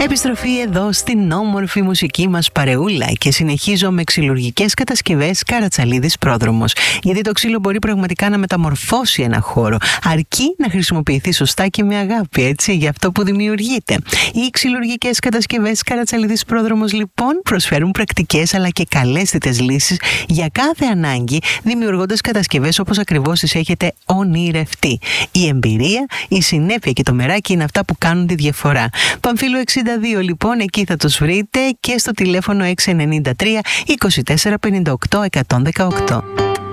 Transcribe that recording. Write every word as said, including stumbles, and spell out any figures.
Επιστροφή εδώ στην όμορφη μουσική μας παρεούλα και συνεχίζω με ξυλουργικές κατασκευές Καρατσαλίδης Πρόδρομος. Γιατί το ξύλο μπορεί πραγματικά να μεταμορφώσει ένα χώρο, αρκεί να χρησιμοποιηθεί σωστά και με αγάπη, έτσι, για αυτό που δημιουργείται. Οι ξυλουργικές κατασκευές Καρατσαλίδης Πρόδρομος λοιπόν προσφέρουν πρακτικές αλλά και καλέσθητες λύσεις για κάθε ανάγκη, δημιουργώντας κατασκευές όπως ακριβώς τις έχετε ονειρευτεί. Η εμπειρία, η συνέπεια και το μεράκι είναι αυτά που κάνουν τη διαφορά. Παμφύλου εξήντα δύο λοιπόν, εκεί θα τους βρείτε και στο τηλέφωνο έξι εννιά τρία είκοσι τέσσερα πενήντα οκτώ εκατόν δεκαοκτώ.